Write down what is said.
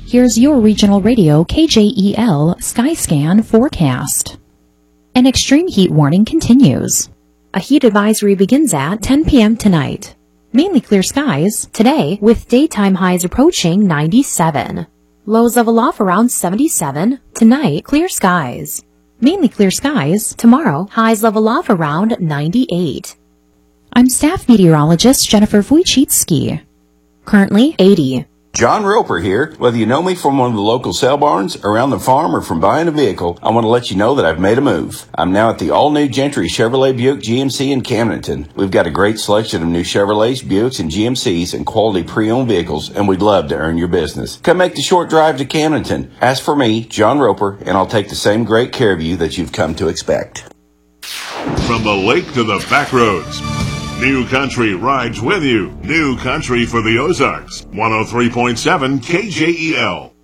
Here's your regional radio KJEL Skyscan forecast. An extreme heat warning continues. A heat advisory begins at 10 p.m. tonight. Mainly clear skies today with daytime highs approaching 97. Lows level off around 77. Tonight, clear skies. Mainly clear skies. Tomorrow, highs level off around 98. I'm staff meteorologist Jennifer Wojcicki. Currently 80. John Roper here. Whether you know me from one of the local sale barns, around the farm, or from buying a vehicle, I want to let you know that I've made a move. I'm now at the all-new Gentry Chevrolet Buick GMC in Camdenton. We've got a great selection of new Chevrolets, Buicks, and GMCs and quality pre-owned vehicles, and we'd love to earn your business. Come make the short drive to Camdenton. Ask for me, John Roper, and I'll take the same great care of you that you've come to expect. From the lake to the back roads, New Country rides with you. New Country for the Ozarks. 103.7 KJEL.